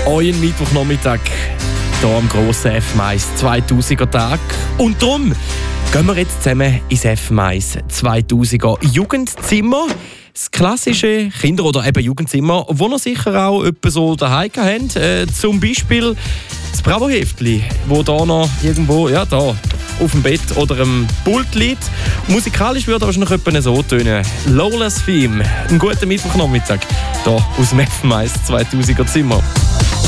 euren Mittwochnachmittag hier am grossen FM1 2000er Tag. Und darum gehen wir jetzt zusammen ins FM1 2000er Jugendzimmer. Das klassische Kinder- oder eben Jugendzimmer, wo ihr sicher auch etwa so daheim habt. Zum Beispiel das Bravo-Heftli, wo da noch irgendwo, ja, da auf dem Bett oder am Pult liegt. Musikalisch würde aber schon noch etwa so tönen. Lola's Theme. Einen guten Mittwochnachmittag hier aus dem FM1 2000er Zimmer.